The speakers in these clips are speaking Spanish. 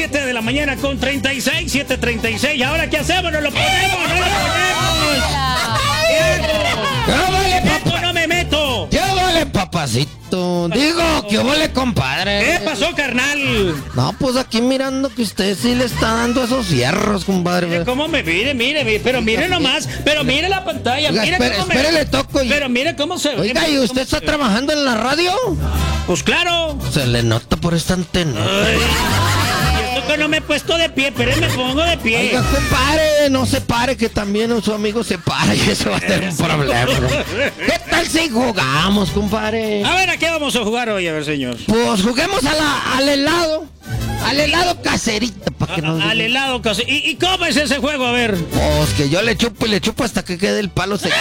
7 de la mañana con 36, 7:36. ¿Ahora qué hacemos? ¿Nos lo ponemos? ¡No lo ponemos! ¡No me meto! ¿Qué vale, papacito? Digo, ¿qué vale, compadre? ¿Qué pasó, carnal? No, pues aquí mirando que usted sí le está dando esos hierros, compadre. Mire cómo me mire, pero mire nomás, pero mire la pantalla, Oiga, mire cómo espere, le toco. Pero mire cómo se ve. Oiga, ¿y usted está trabajando en la radio? Pues claro. Se le nota por esta antena. Ay, y esto que no me he puesto de pie, pero me pongo de pie. Oiga, compadre, no se pare, que también su amigo se para y eso va a ser un problema. ¿Qué tal si jugamos, compadre? A ver, ¿a qué vamos a jugar hoy? A ver, señor. Pues juguemos al helado. Al helado caserito, para que nos al helado caserito. ¿Y cómo es ese juego? A ver. Pues que yo le chupo y le chupo hasta que quede el palo sequito.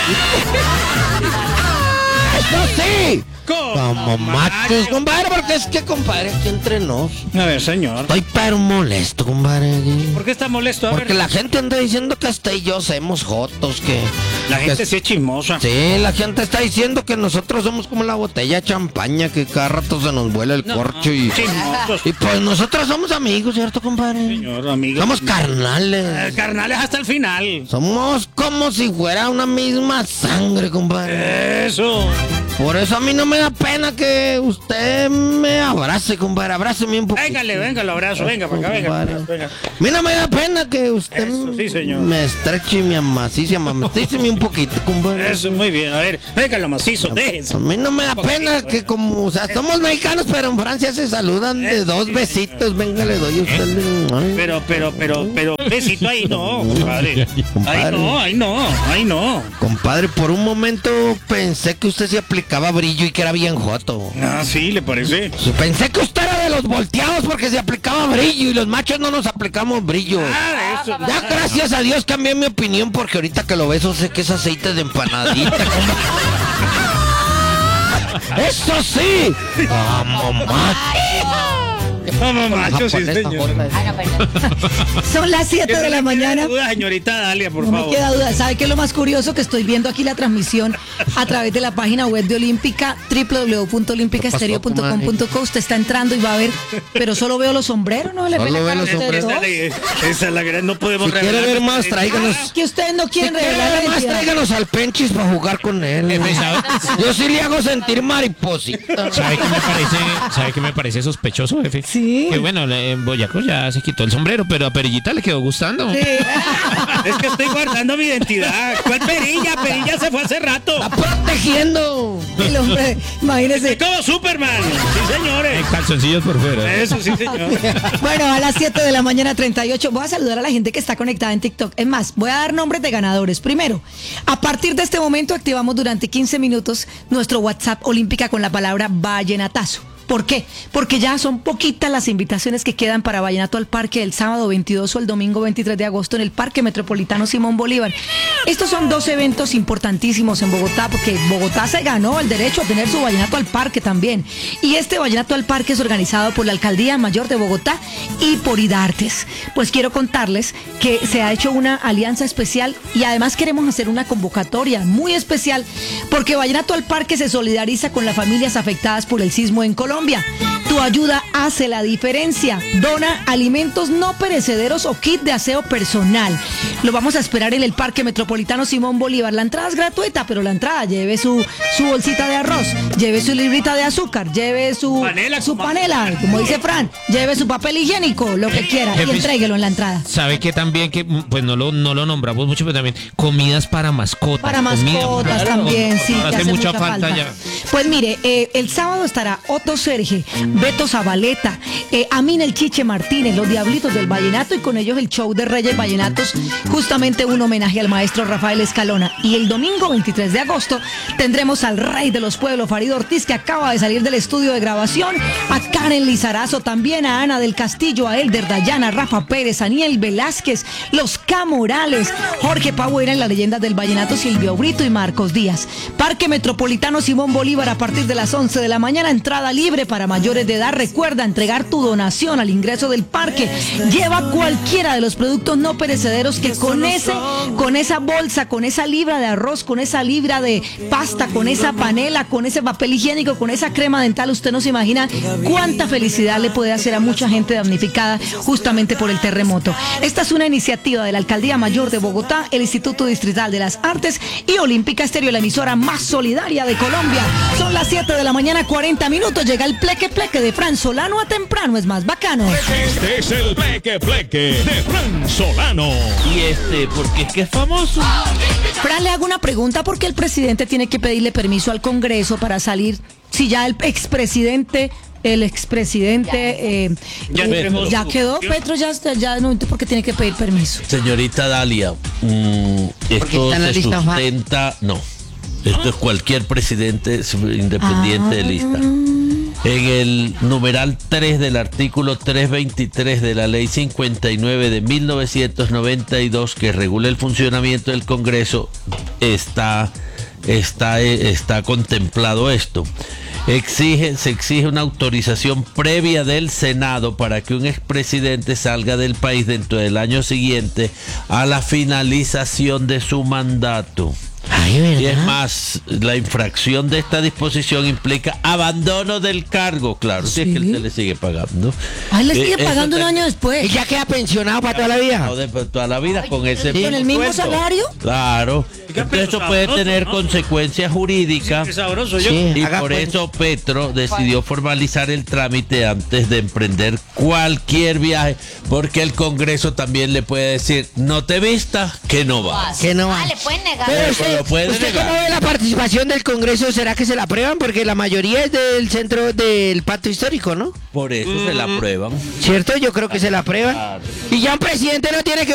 ¡Eso sí! Como machos, compadre, porque es que, compadre, aquí entre nos. A ver, señor. Estoy pero molesto, compadre. ¿Por qué está molesto? Porque la gente anda diciendo que hasta y yo somos jotos, que... La gente sí es chismosa. Sí, la gente está diciendo que nosotros somos como la botella de champaña, que cada rato se nos vuela el corcho y... Chismosos. Y pues nosotros somos amigos, ¿cierto, compadre? Señor, amigos. Somos carnales. Carnales hasta el final. Somos como si fuera una misma sangre, compadre. Eso. Por eso a mí no me da pena que usted me abrace, compadre. Abráceme un poquito. Venga, lo abrazo. Venga, para acá, venga. A mí no me da pena que usted sí, señor. me estreche y me amacice un poquito, compadre. Eso, muy bien. A ver, venga, lo macizo, déjense. A mí no me da pena que como, o sea, somos mexicanos, pero en Francia se saludan de dos besitos. Venga, le doy a usted. Pero, besito ahí no, compadre. Ahí no. Compadre, por un momento pensé que usted se aplicaba brillo y que era bien joto. Ah, sí, ¿le parece? Pensé que usted era de los volteados porque se aplicaba brillo y los machos no nos aplicamos brillo. Ah, eso. Ya gracias a Dios cambié mi opinión porque ahorita que lo beso sé que es aceite de empanadita. ¡Eso sí! ¡Vamos, Vamos, macho, sí, señor. Son las 7 de la mañana. Duda, señorita Dalia, por No favor. me queda duda. ¿Sabe qué es lo más curioso? Que estoy viendo aquí la transmisión a través de la página web de Olímpica, www.olimpicaestereo.com.co. Usted está entrando y va a ver, pero solo veo los sombreros, ¿no? Le ve la cara a ustedes dos. Esa es la gran, no podemos Si quiere ver más, tráiganos. Que ustedes no quieren revelar la Más, identidad. tráiganos al Penchis para jugar con él. Yo sí le hago sentir mariposita. ¿Sabe qué me parece sospechoso, jefe? Sí. Que bueno, en Boyacó ya se quitó el sombrero, pero a Perillita le quedó gustando. Sí. Es que estoy guardando mi identidad. ¿Cuál Perilla? Perilla se fue hace rato. ¡Está protegiendo! El hombre, imagínese. Como Superman. Sí, señores. En calzoncillos por fuera. Eso sí, señor. Bueno, a las 7 de la mañana 38 voy a saludar a la gente que está conectada en TikTok. Es más, voy a dar nombres de ganadores. Primero, a partir de este momento activamos durante 15 minutos nuestro WhatsApp Olímpica con la palabra vallenatazo. ¿Por qué? Porque ya son poquitas las invitaciones que quedan para Vallenato al Parque el sábado 22 o el domingo 23 de agosto en el Parque Metropolitano Simón Bolívar. Estos son dos eventos importantísimos en Bogotá, porque Bogotá se ganó el derecho a tener su Vallenato al Parque también. Y este Vallenato al Parque es organizado por la Alcaldía Mayor de Bogotá y por IDARTES. Pues quiero contarles que se ha hecho una alianza especial y además queremos hacer una convocatoria muy especial, porque Vallenato al Parque se solidariza con las familias afectadas por el sismo en Colombia. Tu ayuda hace la diferencia. Dona alimentos no perecederos o kit de aseo personal. Lo vamos a esperar en el Parque Metropolitano Simón Bolívar. La entrada es gratuita, pero la entrada lleve su bolsita de arroz, lleve su librita de azúcar, lleve su panela, como dice Fran, lleve su papel higiénico, lo que quiera, y entréguelo en la entrada. ¿Sabe que también, que pues no lo nombramos mucho, pero también comidas para mascotas? Para mascotas también, sí, que hace mucha falta ya. Pues mire, el sábado estará Otto Serge, Beto Zabaleta, Amin el Chiche Martínez, los Diablitos del Vallenato y con ellos el show de Reyes Vallenatos, justamente un homenaje al maestro Rafael Escalona. Y el domingo 23 de agosto tendremos al rey de los pueblos, Farid Ortiz, que acaba de salir del estudio de grabación, a Karen Lizarazo, también a Ana del Castillo, a Elder Dayana, Rafa Pérez, Aniel Velázquez, los Camorales, Jorge Pavera en las leyendas del Vallenato, Silvio Brito y Marcos Díaz. Parque Metropolitano Simón Bolívar a partir de las 11 de la mañana, entrada libre para mayores de edad. Recuerda entregar tu donación al ingreso del parque. Lleva cualquiera de los productos no perecederos que con esa bolsa, con esa libra de arroz, con esa libra de pasta, con esa panela, con ese papel higiénico, con esa crema dental, usted no se imagina cuánta felicidad le puede hacer a mucha gente damnificada justamente por el terremoto. Esta es una iniciativa de la Alcaldía Mayor de Bogotá, el Instituto Distrital de las Artes y Olímpica Estéreo, la emisora más solidaria de Colombia. Son las 7 de la mañana, 40 minutos. Llega el pleque pleque de Fran Solano a temprano, es más bacano. Este es el pleque pleque de Fran Solano. Y porque es que es famoso. Fran, le hago una pregunta, ¿por qué el presidente tiene que pedirle permiso al Congreso para salir si ya el expresidente ya quedó? Petro ya no entiendo por qué tiene que pedir permiso. Señorita Dalia, esto se sustenta, no, esto es cualquier presidente independiente de lista. En el numeral 3 del artículo 323 de la ley 59 de 1992 que regula el funcionamiento del Congreso está contemplado esto. Se exige una autorización previa del Senado para que un expresidente salga del país dentro del año siguiente a la finalización de su mandato. Ay, ¿verdad? Y es más, la infracción de esta disposición implica abandono del cargo, claro, si es que él se le sigue pagando. Ay, le sigue pagando un año después. ¿Y ya queda pensionado para toda la vida? No, de toda la vida con ese ¿Con el mismo sueldo. salario? Claro. Entonces eso puede tener consecuencias jurídicas. Qué sabroso yo. Sí. Y Haga por cuenta. eso Petro decidió formalizar el trámite antes de emprender cualquier viaje, porque el Congreso también le puede decir, no te vistas, que no vas. Que no va. Le pueden negar. Pero Lo puede ¿usted negar. cómo ve la participación del Congreso? ¿Será que se la aprueban? Porque la mayoría es del centro del pacto histórico, ¿no? Por eso se la aprueban. ¿Cierto? Yo creo que se la aprueban. Y ya un presidente no tiene que